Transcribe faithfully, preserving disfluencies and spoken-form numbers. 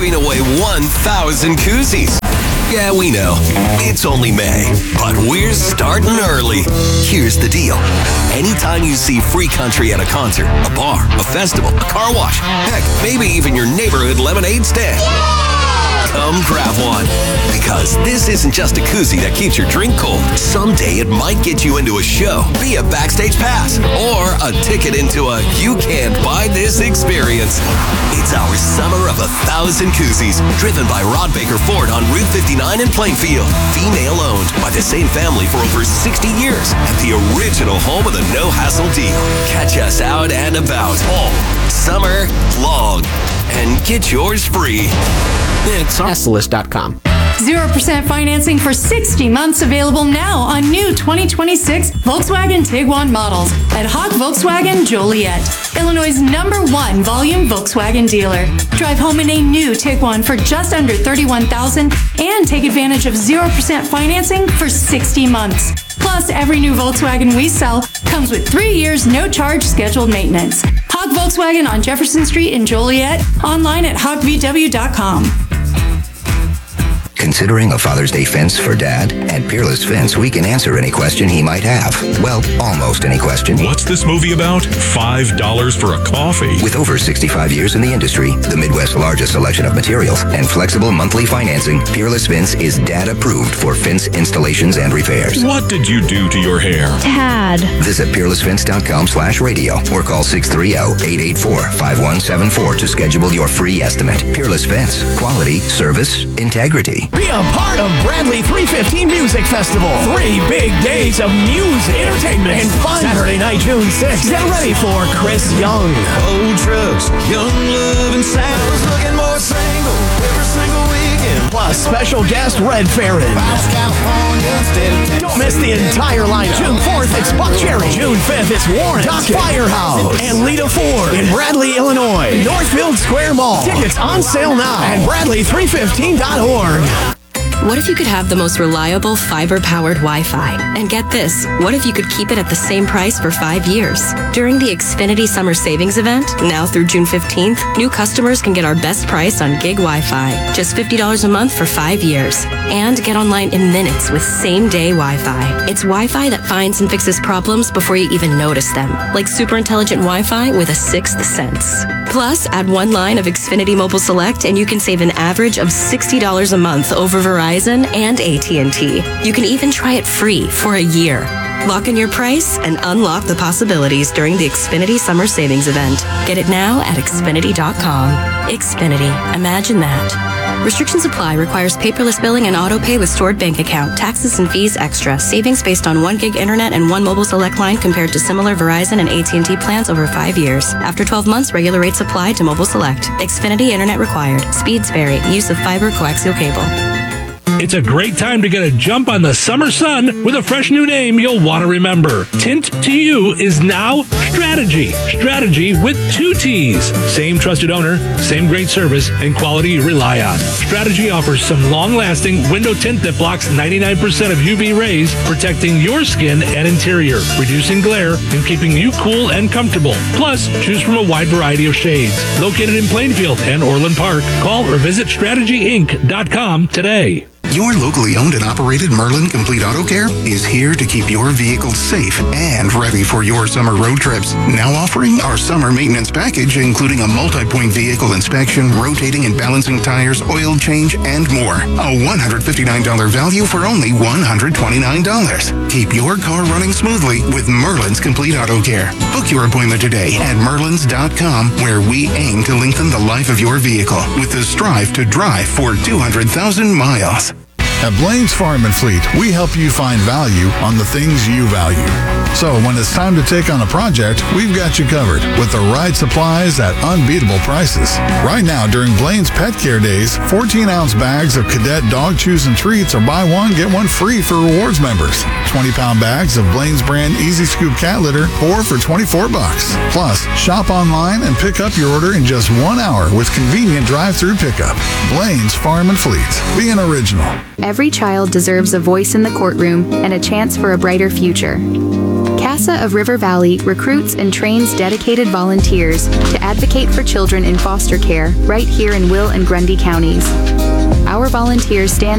giving away one thousand koozies. Yeah, we know. It's only May, but we're starting early. Here's the deal. Anytime you see Free Country at a concert, a bar, a festival, a car wash, heck, maybe even your neighborhood lemonade stand, come grab one. Because this isn't just a koozie that keeps your drink cold. Someday it might get you into a show, be a backstage pass, or a ticket into a you can't buy this experience. It's our summer of a thousand koozies, driven by Rod Baker Ford on Route fifty-nine in Plainfield. Female owned by the same family for over sixty years at the original home of the no-hassle deal. Catch us out and about all summer long and get yours free. It's Essalist dot com. zero percent financing for sixty months available now on new twenty twenty-six Volkswagen Tiguan models at Hawk Volkswagen Joliet, Illinois' number one volume Volkswagen dealer. Drive home in a new Tiguan for just under thirty-one thousand dollars and take advantage of zero percent financing for sixty months. Plus, every new Volkswagen we sell comes with three years no charge scheduled maintenance. Hawk Volkswagen on Jefferson Street in Joliet, online at hawk v w dot com. Considering a Father's Day fence for Dad? At Peerless Fence, we can answer any question he might have. Well, almost any question. What's this movie about? Five dollars for a coffee? With over sixty-five years in the industry, the Midwest's largest selection of materials, and flexible monthly financing, Peerless Fence is Dad approved for fence installations and repairs. What did you do to your hair? Dad. Visit peerless fence dot com slash radio or call six three zero, eight eight four, five one seven four to schedule your free estimate. Peerless Fence. Quality, service, integrity. Be a part of Bradley three fifteen Music Festival. Three big days of music, entertainment, and fun. Saturday night, June sixth. Get ready for Chris Young. Old trucks, young love and saddles, looking more single every single weekend. Plus, special guest Red Farron. Don't miss the entire line. June fourth, it's Buck Cherry. June fifth, it's Warren, Doc Firehouse, and Lita Ford in Bradley, Illinois. Northfield Square Mall. Tickets on sale now at bradley three fifteen dot org. What if you could have the most reliable fiber-powered Wi-Fi? And get this, what if you could keep it at the same price for five years? During the Xfinity Summer Savings Event, now through June fifteenth, new customers can get our best price on gig Wi-Fi. Just fifty dollars a month for five years. And get online in minutes with same-day Wi-Fi. It's Wi-Fi that finds and fixes problems before you even notice them. Like super intelligent Wi-Fi with a sixth sense. Plus, add one line of Xfinity Mobile Select and you can save an average of sixty dollars a month over Verizon and A T and T. You can even try it free for a year. Lock in your price and unlock the possibilities during the Xfinity Summer Savings Event. Get it now at xfinity dot com. Xfinity. Imagine that. Restrictions apply. Requires paperless billing and auto pay with stored bank account. Taxes and fees extra. Savings based on one gig internet and one mobile select line compared to similar Verizon and A T and T plans over five years. After twelve months, regular rates apply to mobile select. Xfinity internet required. Speeds vary. Use of fiber coaxial cable. It's a great time to get a jump on the summer sun with a fresh new name you'll want to remember. Tint to You is now Strategy. Strategy with two T's. Same trusted owner, same great service, and quality you rely on. Strategy offers some long-lasting window tint that blocks ninety-nine percent of U V rays, protecting your skin and interior, reducing glare, and keeping you cool and comfortable. Plus, choose from a wide variety of shades. Located in Plainfield and Orland Park. Call or visit strategy inc dot com today. Your locally owned and operated Merlin Complete Auto Care is here to keep your vehicle safe and ready for your summer road trips. Now offering our summer maintenance package, including a multi-point vehicle inspection, rotating and balancing tires, oil change, and more. A one hundred fifty-nine dollars value for only one hundred twenty-nine dollars. Keep your car running smoothly with Merlin's Complete Auto Care. Book your appointment today at merlins dot com, where we aim to lengthen the life of your vehicle with the strive to drive for two hundred thousand miles. At Blaine's Farm and Fleet, we help you find value on the things you value. So when it's time to take on a project, we've got you covered with the right supplies at unbeatable prices. Right now, during Blaine's Pet Care Days, fourteen ounce bags of Cadet dog chews and treats are buy one, get one free for rewards members. twenty pound bags of Blaine's brand Easy Scoop cat litter, four for twenty-four bucks. Plus, shop online and pick up your order in just one hour with convenient drive-through pickup. Blaine's Farm and Fleet. Be an original. Every child deserves a voice in the courtroom and a chance for a brighter future. CASA of River Valley recruits and trains dedicated volunteers to advocate for children in foster care right here in Will and Grundy counties. Our volunteers stand